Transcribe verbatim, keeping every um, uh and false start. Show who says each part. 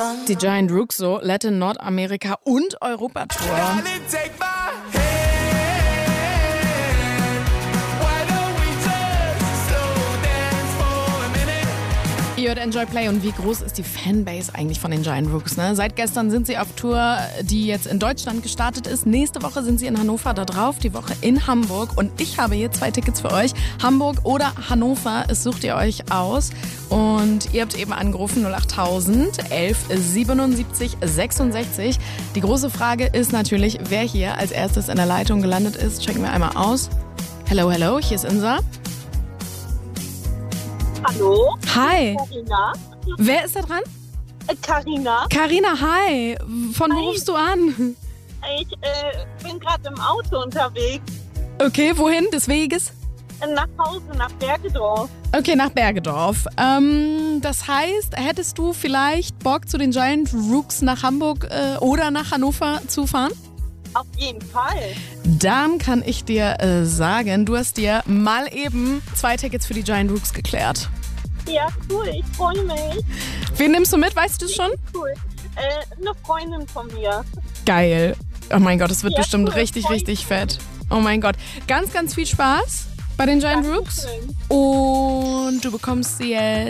Speaker 1: Die Giant Rooks, so Latin, Nordamerika und Europa-Tour. Ihr hört Enjoy Play und wie groß ist die Fanbase eigentlich von den Giant Rooks? Ne? Seit gestern sind sie auf Tour, die jetzt in Deutschland gestartet ist. Nächste Woche sind sie in Hannover, da drauf die Woche in Hamburg. Und ich habe hier zwei Tickets für euch. Hamburg oder Hannover, es sucht ihr euch aus. Und ihr habt eben angerufen null acht tausend elf siebenundsiebzig sechsundsechzig. Die große Frage ist natürlich, wer hier als erstes in der Leitung gelandet ist. Checken wir einmal aus. Hello, hello, hier ist Insa.
Speaker 2: Hallo?
Speaker 1: Hi.
Speaker 2: Carina.
Speaker 1: Wer ist da dran?
Speaker 2: Carina.
Speaker 1: Carina, hi. Von wo
Speaker 2: Hi.
Speaker 1: rufst du an?
Speaker 2: Ich äh, bin gerade im Auto unterwegs.
Speaker 1: Okay, wohin des Weges?
Speaker 2: Nach Hause, nach Bergedorf.
Speaker 1: Okay, nach Bergedorf. Ähm, das heißt, hättest du vielleicht Bock, zu den Giant Rooks nach Hamburg äh, oder nach Hannover zu fahren?
Speaker 2: Auf jeden Fall.
Speaker 1: Dann kann ich dir äh, sagen, du hast dir mal eben zwei Tickets für die Giant Rooks geklärt.
Speaker 2: Ja, cool. Ich freue mich.
Speaker 1: Wen nimmst du mit, weißt du schon?
Speaker 2: Cool. Äh, eine Freundin von mir.
Speaker 1: Geil. Oh mein Gott, es wird
Speaker 2: Ja,
Speaker 1: bestimmt
Speaker 2: cool,
Speaker 1: richtig,
Speaker 2: voll
Speaker 1: richtig fett. Oh mein Gott. Ganz, ganz viel Spaß bei den Giant Rooks.
Speaker 2: Dankeschön.
Speaker 1: Und du bekommst sie jetzt